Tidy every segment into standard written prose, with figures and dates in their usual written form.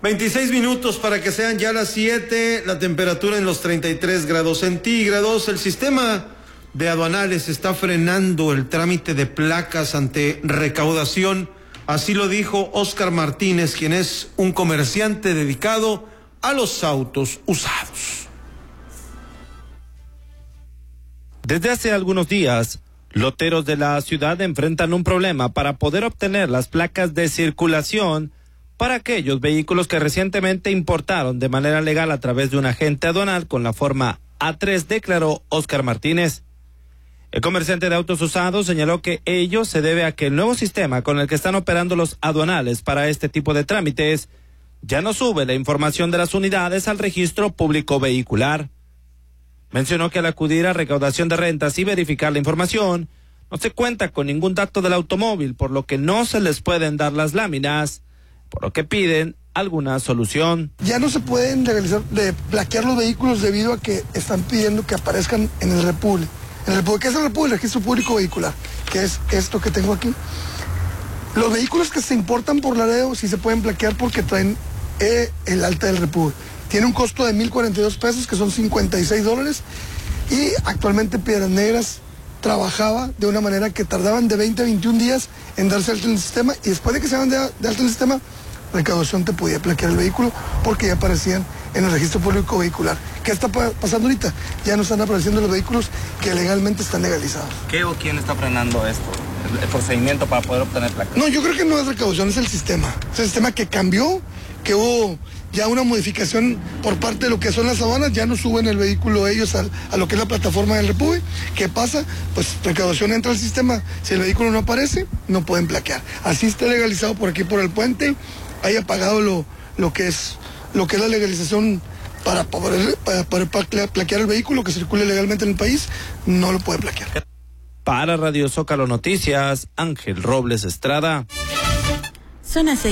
26 minutos para que sean ya las 7, la temperatura en los 33 grados centígrados. El sistema de aduanales está frenando el trámite de placas ante recaudación. Así lo dijo Óscar Martínez, quien es un comerciante dedicado a los autos usados. Desde hace algunos días, loteros de la ciudad enfrentan un problema para poder obtener las placas de circulación para aquellos vehículos que recientemente importaron de manera legal a través de un agente aduanal con la forma A3, declaró Óscar Martínez. El comerciante de autos usados señaló que ello se debe a que el nuevo sistema con el que están operando los aduanales para este tipo de trámites ya no sube la información de las unidades al registro público vehicular. Mencionó que al acudir a recaudación de rentas y verificar la información, no se cuenta con ningún dato del automóvil, por lo que no se les pueden dar las láminas, por lo que piden alguna solución. Ya no se pueden legalizar, plaquear los vehículos debido a que están pidiendo que aparezcan en el REPUBLE. ¿Qué es el REPUBLE? El Registro Público Vehicular, que es esto que tengo aquí. Los vehículos que se importan por Laredo sí se pueden plaquear porque traen el alta del REPUBLE. Tiene un costo de 1,042 pesos, que son $56, y actualmente Piedras Negras trabajaba de una manera que tardaban de 20 a 21 días en darse alta en el sistema, y después de que se van de alta en el sistema, recaudación te podía plaquear el vehículo porque ya aparecían en el registro público vehicular. ¿Qué está pasando ahorita? Ya no están apareciendo los vehículos que legalmente están legalizados. ¿Qué o quién está frenando esto? ¿El procedimiento para poder obtener placas? No, yo creo que no es recaudación, es el sistema. Es el sistema que cambió, que hubo ya una modificación por parte de lo que son las aduanas, ya no suben el vehículo ellos a lo que es la plataforma del REPUBLE. ¿Qué pasa? Pues recaudación entra al sistema, si el vehículo no aparece, no pueden plaquear. Así esté legalizado por aquí por el puente, haya pagado lo que es la legalización para poder plaquear el vehículo que circule legalmente en el país, no lo puede plaquear. Para Radio Zócalo Noticias, Ángel Robles Estrada. Son las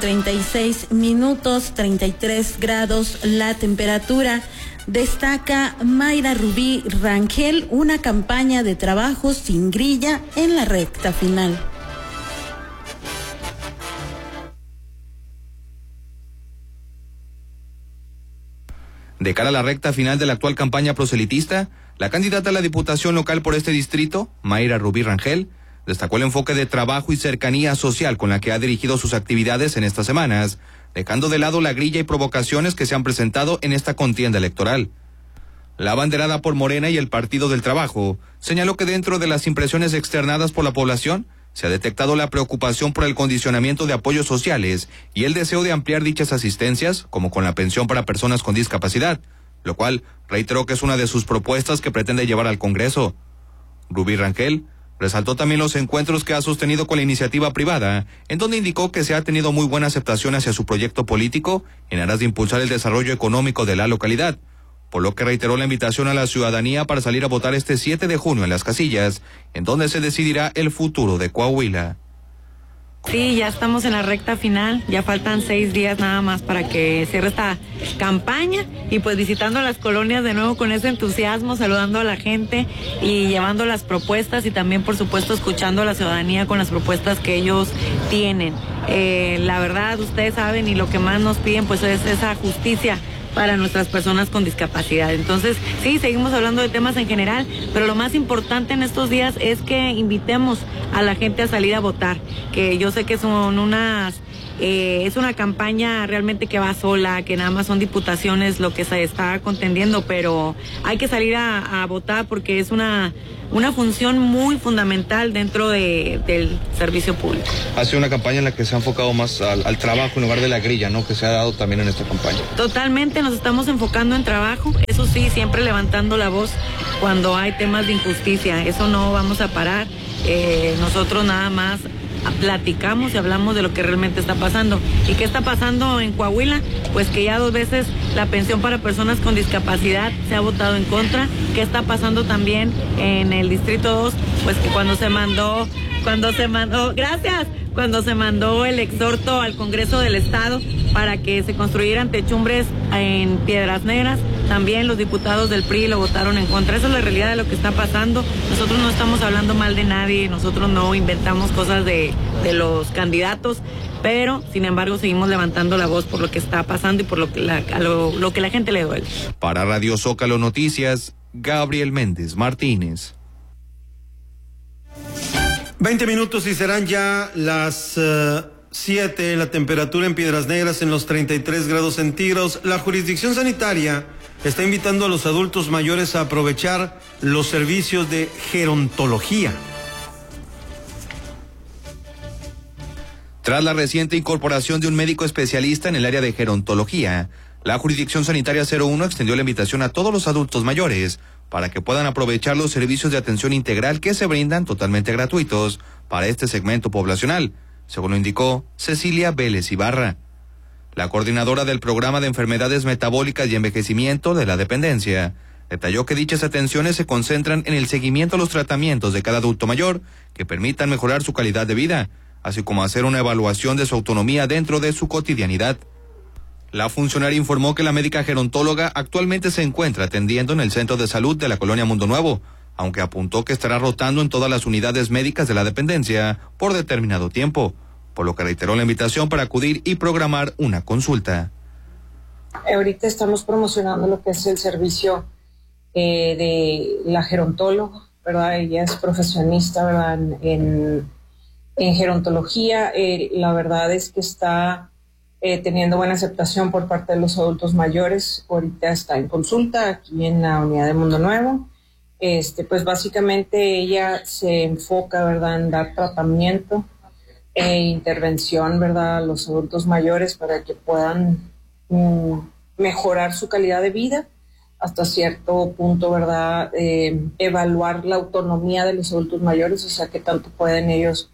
6:36, 33 grados la temperatura. Destaca Mayra Rubí Rangel una campaña de trabajo sin grilla en la recta final. De cara a la recta final de la actual campaña proselitista, la candidata a la diputación local por este distrito, Mayra Rubí Rangel, destacó el enfoque de trabajo y cercanía social con la que ha dirigido sus actividades en estas semanas, dejando de lado la grilla y provocaciones que se han presentado en esta contienda electoral. La abanderada por Morena y el Partido del Trabajo señaló que dentro de las impresiones externadas por la población se ha detectado la preocupación por el condicionamiento de apoyos sociales y el deseo de ampliar dichas asistencias, como con la pensión para personas con discapacidad, lo cual reiteró que es una de sus propuestas que pretende llevar al Congreso. Rubí Rangel resaltó también los encuentros que ha sostenido con la iniciativa privada, en donde indicó que se ha tenido muy buena aceptación hacia su proyecto político en aras de impulsar el desarrollo económico de la localidad, por lo que reiteró la invitación a la ciudadanía para salir a votar este 7 de junio en las casillas, en donde se decidirá el futuro de Coahuila. Sí, ya estamos en la recta final, ya faltan 6 días nada más para que cierre esta campaña y pues visitando las colonias de nuevo con ese entusiasmo, saludando a la gente y llevando las propuestas y también por supuesto escuchando a la ciudadanía con las propuestas que ellos tienen. La verdad, ustedes saben y lo que más nos piden pues es esa justicia para nuestras personas con discapacidad. Entonces, sí, seguimos hablando de temas en general, pero lo más importante en estos días es que invitemos a la gente a salir a votar, que yo sé que son es una campaña realmente que va sola, que nada más son diputaciones lo que se está contendiendo, pero hay que salir a votar porque es una función muy fundamental dentro del servicio público. Ha sido una campaña en la que se ha enfocado más al trabajo en lugar de la grilla, ¿no? Que se ha dado también en esta campaña. Totalmente, nos estamos enfocando en trabajo, eso sí, siempre levantando la voz cuando hay temas de injusticia, eso no vamos a parar, nosotros nada más platicamos y hablamos de lo que realmente está pasando. ¿Y qué está pasando en Coahuila? Pues que ya 2 veces la pensión para personas con discapacidad se ha votado en contra. ¿Qué está pasando también en el Distrito 2? Pues que cuando se mandó el exhorto al Congreso del Estado para que se construyeran techumbres en Piedras Negras, también los diputados del PRI lo votaron en contra. Esa es la realidad de lo que está pasando. Nosotros no estamos hablando mal de nadie, nosotros no inventamos cosas de los candidatos, pero sin embargo seguimos levantando la voz por lo que está pasando y por lo que la gente le duele. Para Radio Zócalo Noticias, Gabriel Méndez Martínez. 20 minutos y serán ya las 7, la temperatura en Piedras Negras en los 33 grados centígrados. La jurisdicción sanitaria está invitando a los adultos mayores a aprovechar los servicios de gerontología. Tras la reciente incorporación de un médico especialista en el área de gerontología, la jurisdicción sanitaria 01 extendió la invitación a todos los adultos mayores para que puedan aprovechar los servicios de atención integral que se brindan totalmente gratuitos para este segmento poblacional, según lo indicó Cecilia Vélez Ibarra. La coordinadora del Programa de Enfermedades Metabólicas y Envejecimiento de la Dependencia detalló que dichas atenciones se concentran en el seguimiento a los tratamientos de cada adulto mayor que permitan mejorar su calidad de vida, así como hacer una evaluación de su autonomía dentro de su cotidianidad. La funcionaria informó que la médica gerontóloga actualmente se encuentra atendiendo en el Centro de Salud de la Colonia Mundo Nuevo, aunque apuntó que estará rotando en todas las unidades médicas de la dependencia por determinado tiempo, por lo que reiteró la invitación para acudir y programar una consulta. Ahorita estamos promocionando lo que es el servicio de la gerontóloga, ¿verdad? Ella es profesionista, ¿verdad? En gerontología. La verdad es que está teniendo buena aceptación por parte de los adultos mayores. Ahorita está en consulta aquí en la unidad de Mundo Nuevo. Pues básicamente ella se enfoca, ¿verdad?, en dar tratamiento e intervención, ¿verdad?, a los adultos mayores para que puedan mejorar su calidad de vida hasta cierto punto, ¿verdad?, evaluar la autonomía de los adultos mayores, o sea, que tanto pueden ellos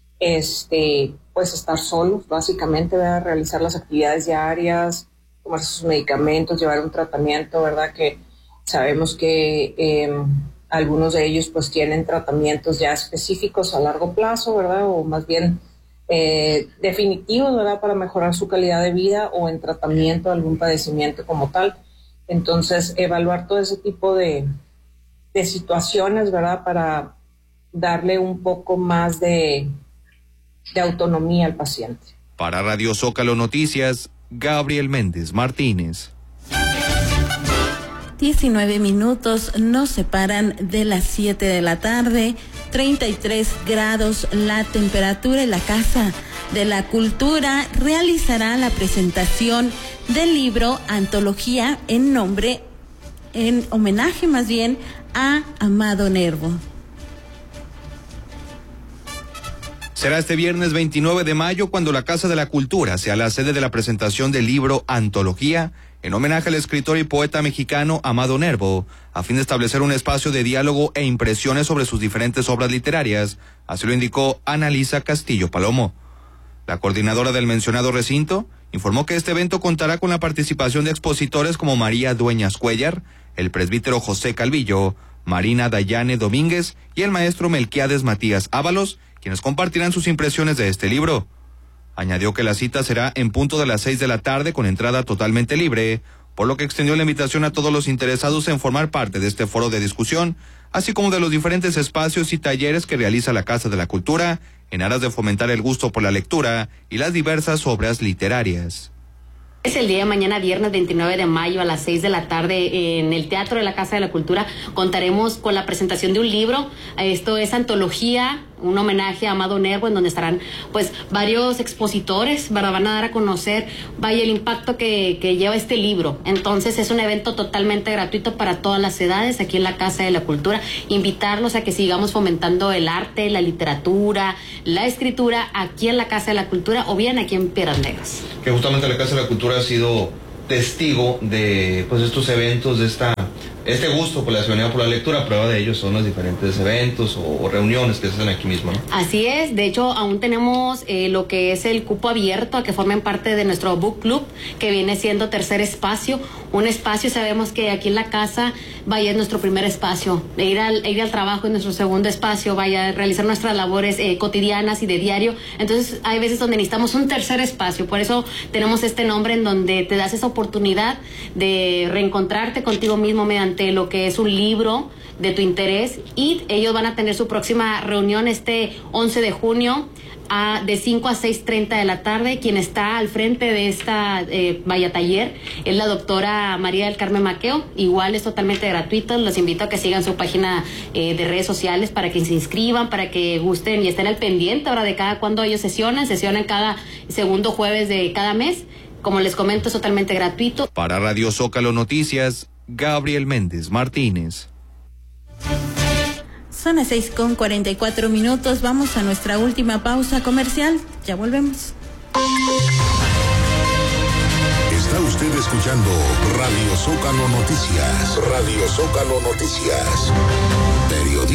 pues estar solos, básicamente, ¿verdad?, realizar las actividades diarias, tomar sus medicamentos, llevar un tratamiento, ¿verdad?, que sabemos que algunos de ellos pues tienen tratamientos ya específicos a largo plazo, ¿verdad?, o más bien definitivos, ¿verdad?, para mejorar su calidad de vida o en tratamiento de algún padecimiento como tal. Entonces, evaluar todo ese tipo de situaciones, ¿verdad?, para darle un poco más de autonomía al paciente. Para Radio Zócalo Noticias, Gabriel Méndez Martínez. 19 minutos nos separan de las 7 de la tarde, 33 grados la temperatura. En la Casa de la Cultura realizará la presentación del libro Antología en homenaje más bien a Amado Nervo. Será este viernes 29 de mayo cuando la Casa de la Cultura sea la sede de la presentación del libro Antología, en homenaje al escritor y poeta mexicano Amado Nervo, a fin de establecer un espacio de diálogo e impresiones sobre sus diferentes obras literarias, así lo indicó Analisa Castillo Palomo. La coordinadora del mencionado recinto informó que este evento contará con la participación de expositores como María Dueñas Cuellar, el presbítero José Calvillo, Marina Dayane Domínguez y el maestro Melquiades Matías Ábalos, quienes compartirán sus impresiones de este libro. Añadió que la cita será en punto de las 6 de la tarde con entrada totalmente libre, por lo que extendió la invitación a todos los interesados en formar parte de este foro de discusión, así como de los diferentes espacios y talleres que realiza la Casa de la Cultura en aras de fomentar el gusto por la lectura y las diversas obras literarias. Es el día de mañana, viernes 29 de mayo a las 6 de la tarde en el Teatro de la Casa de la Cultura. Contaremos con la presentación de un libro. Esto es Antología, un homenaje a Amado Nervo, en donde estarán pues varios expositores, ¿verdad? Van a dar a conocer el impacto que lleva este libro. Entonces es un evento totalmente gratuito para todas las edades aquí en la Casa de la Cultura. Invitarlos a que sigamos fomentando el arte, la literatura, la escritura aquí en la Casa de la Cultura o bien aquí en Piedras Negras. Que justamente la Casa de la Cultura ha sido testigo de pues estos eventos, de este gusto por la ciudadanía por la lectura. Prueba de ello son los diferentes eventos o reuniones que se hacen aquí mismo, ¿no? Así es, de hecho aún tenemos lo que es el cupo abierto a que formen parte de nuestro book club, que viene siendo Tercer Espacio, un espacio. Sabemos que aquí en la casa, vaya, es nuestro primer espacio. Ir al trabajo es nuestro segundo espacio, vaya, realizar nuestras labores cotidianas y de diario. Entonces hay veces donde necesitamos un tercer espacio. Por eso tenemos este nombre en donde te das esa oportunidad de reencontrarte contigo mismo mediante lo que es un libro de tu interés, y ellos van a tener su próxima reunión este 11 de junio de 5 a 6:30 de la tarde. Quien está al frente de esta taller es la doctora María del Carmen Maqueo. Igual es totalmente gratuito. Los invito a que sigan su página de redes sociales para que se inscriban, para que gusten y estén al pendiente ahora de cada cuando ellos sesionan cada segundo jueves de cada mes. Como les comento, es totalmente gratuito. Para Radio Zócalo Noticias, Gabriel Méndez Martínez. Son las 6:44. Vamos a nuestra última pausa comercial. Ya volvemos. Está usted escuchando Radio Zócalo Noticias. Radio Zócalo Noticias.